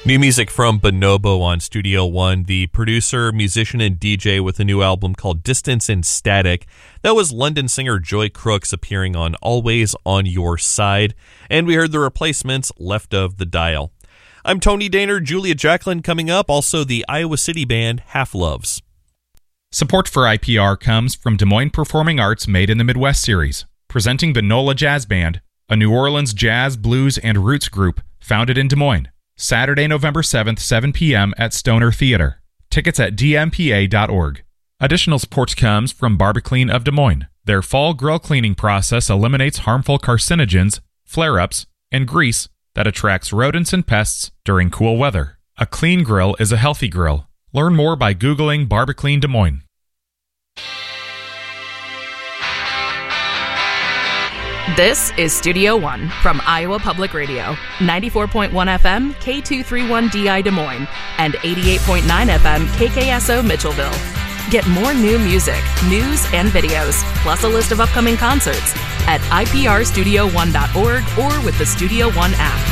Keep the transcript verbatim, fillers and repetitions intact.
New music from Bonobo on Studio One, the producer, musician, and D J with a new album called Distance and Static. That was London singer Joy Crooks appearing on Always on Your Side. And we heard the Replacements, Left of the Dial. I'm Tony Daner, Julia Jacqueline coming up, also the Iowa City band Half Loves. Support for I P R comes from Des Moines Performing Arts Made in the Midwest series, presenting the NOLA Jazz Band, a New Orleans jazz, blues, and roots group founded in Des Moines. Saturday, November seventh, seven p.m. at Stoner Theater. Tickets at d m p a dot org. Additional support comes from BarbeClean of Des Moines. Their fall grill cleaning process eliminates harmful carcinogens, flare-ups, and grease that attracts rodents and pests during cool weather. A clean grill is a healthy grill. Learn more by Googling BarbeClean Des Moines. This is Studio One from Iowa Public Radio, ninety-four point one F M, K two thirty-one D I Des Moines, and eighty-eight point nine F M, K K S O Mitchellville. Get more new music, news, and videos, plus a list of upcoming concerts at I P R studio one dot org or with the Studio One app.